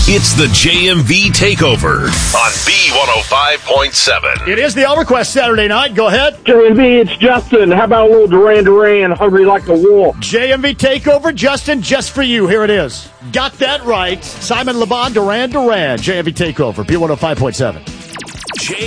It's the JMV Takeover on B105.7. It is the Elmer Quest Saturday night. Go ahead. JMV, it's Justin. How about a little Duran Duran, Hungry Like a Wolf? JMV Takeover, Justin, just for you. Here it is. Got that right. Simon Le Bon, Duran Duran. JMV Takeover, B105.7.